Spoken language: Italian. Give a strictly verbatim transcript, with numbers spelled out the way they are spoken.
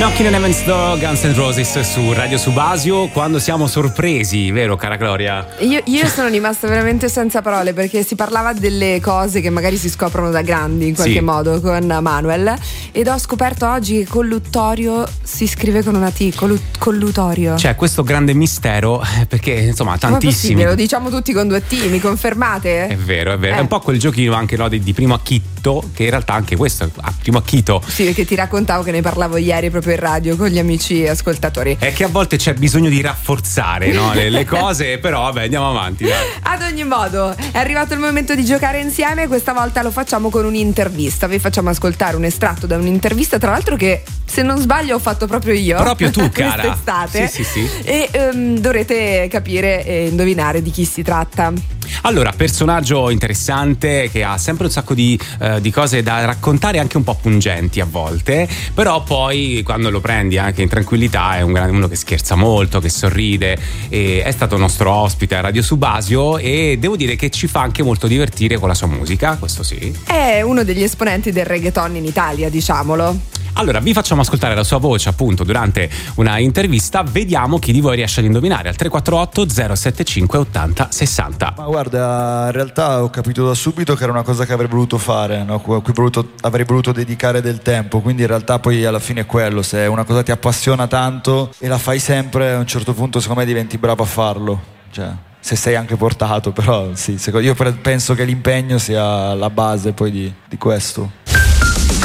Knockin' on Heaven's Door, Guns N' Roses su Radio Subasio. Quando siamo sorpresi, vero cara Gloria? Io, io sono rimasta veramente senza parole, perché si parlava delle cose che magari si scoprono da grandi in qualche sì. modo con Manuel, ed ho scoperto oggi che colluttorio si scrive con una T, collu- collutorio. C'è questo grande mistero, perché insomma tantissimi. Lo diciamo tutti con due T, mi confermate? È vero, è vero. Eh. È un po' quel giochino anche, no, di, di Primo Acchitto, che in realtà anche questo è ah, Primo Acchito. Sì, perché ti raccontavo che ne parlavo ieri proprio in radio con gli amici ascoltatori. È che a volte c'è bisogno di rafforzare, no, le, le cose, però vabbè, andiamo avanti, dai. Ad ogni modo, è arrivato il momento di giocare insieme. Questa volta lo facciamo con un'intervista. Vi facciamo ascoltare un estratto da un'intervista, tra l'altro che, se non sbaglio, ho fatto proprio io. Proprio tu, cara. Quest'estate. Sì, sì, sì. E um, dovrete capire e indovinare di chi si tratta. Allora, personaggio interessante che ha sempre un sacco di, uh, di cose da raccontare, anche un po' pungenti a volte, però poi quando lo prendi anche in tranquillità è un gran, uno che scherza molto, che sorride, e è stato nostro ospite a Radio Subasio e devo dire che ci fa anche molto divertire con la sua musica, questo sì. È uno degli esponenti del reggaeton in Italia, diciamolo. Allora, vi facciamo ascoltare la sua voce appunto durante una intervista, vediamo chi di voi riesce ad indovinare al tre quattro otto zero sette cinque ottanta sessanta. Ma guarda, in realtà ho capito da subito che era una cosa che avrei voluto fare, no? A cui voluto, avrei voluto dedicare del tempo, quindi in realtà poi alla fine è quello, se una cosa ti appassiona tanto e la fai sempre, a un certo punto secondo me diventi bravo a farlo, cioè se sei anche portato, però sì, secondo, io penso che l'impegno sia la base poi di, di questo.